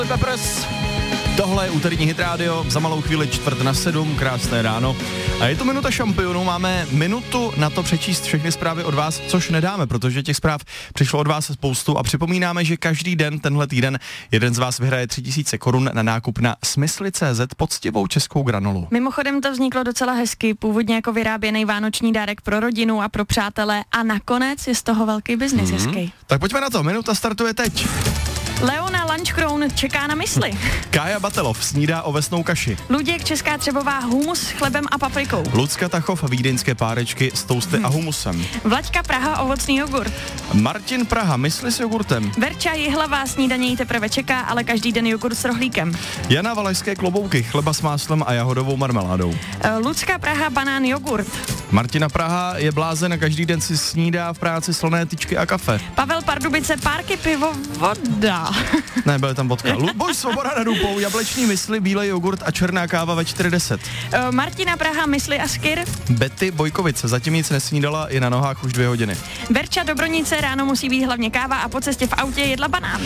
Peppers. Tohle je úterní Hit Radio, za malou chvíli 6:45, krásné ráno. A je to minuta šampionů, máme minutu na to přečíst všechny zprávy od vás, což nedáme, protože těch zpráv přišlo od vás spoustu a připomínáme, že každý den, tenhle týden, jeden z vás vyhraje 3000 korun na nákup na Smysly.cz poctivou českou granolu. Mimochodem to vzniklo docela hezky, původně jako vyráběný vánoční dárek pro rodinu a pro přátele a nakonec je z toho velký biznis hezký. Tak pojďme na to, minuta startuje teď. Leona Lunchcrown čeká na mysli. Kája Batelov snídá ovesnou kaši. Luděk Česká Třebová humus s chlebem a paprikou. Lucka Tachov vídeňské párečky s tousty a humusem. Vlaďka Praha ovocný jogurt. Martin Praha mysli s jogurtem. Verča Jihlavá snídaně jí teprve čeká, ale každý den jogurt s rohlíkem. Jana Valašské klobouky, chleba s máslem a jahodovou marmeládou. Lucka Praha banán jogurt. Martina Praha je blázen a každý den si snídá v práci slané tyčky a kafe. Pavel Pardubice párky pivo voda. Ne, byla tam vodka. Luboš Svoboda nad Úpou, jablečný mysli, bílej jogurt a černá káva ve 4:10. Martina Praha mysli a skyr. Betty Bojkovice zatím nic nesnídala, je na nohách už 2 hodiny. Verča Dobronice ráno musí být hlavně káva a po cestě v autě jedla banán.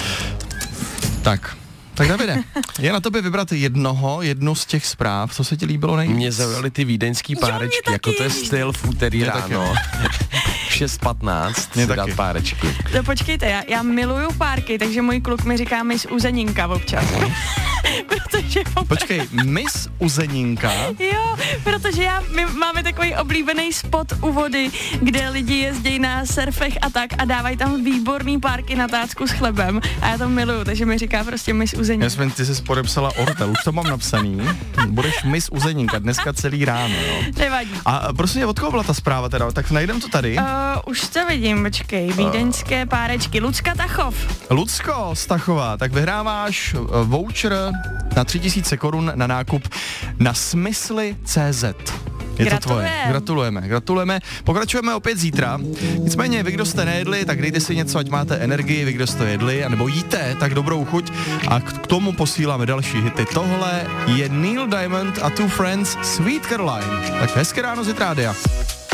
Tak Davide, je na tobě vybrat jednu z těch zpráv, co se ti líbilo nejvíc? Mě zaujaly ty vídeňský párečky, jako to je styl v úterý ráno. 6:15 si dát párečky. No počkejte, já miluju párky, takže můj kluk mi říká Miss Uzeninka občas. Protože Počkej, Miss Uzeninka? Jo, protože my máme takový oblíbený spot u vody, kde lidi jezdí na surfech a tak a dávají tam výborný párky na tácku s chlebem a já to miluju, takže mi říká prostě Miss Uzeninka. Jasně, ty jsi podepsala ortel, už to mám napsaný. Budeš Miss Uzeninka dneska celý ráno, jo. Nevadí. A prosím, od koho byla ta zpráva teda? Tak najdem to tady. Už to vidím, počkej, vídeňské párečky. Lucka Tachov. Lucko Stachová, tak vyhráváš voucher na 3000 korun na nákup na Smysly.cz. Je to tvoje. Gratulujeme. Pokračujeme opět zítra. Nicméně, vy, kdo jste nejedli, tak dejte si něco, ať máte energii, vy, kdo jste jedli, anebo jíte, tak dobrou chuť. A k tomu posíláme další hity. Tohle je Neil Diamond a Two Friends Sweet Caroline. Tak hezké ráno z Hit Rádia.